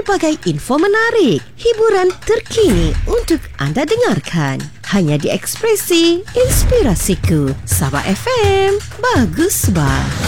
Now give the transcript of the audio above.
pelbagai info menarik, hiburan terkini untuk anda dengarkan. Hanya di Ekspresi Inspirasiku. Sabah FM. Bagus bah.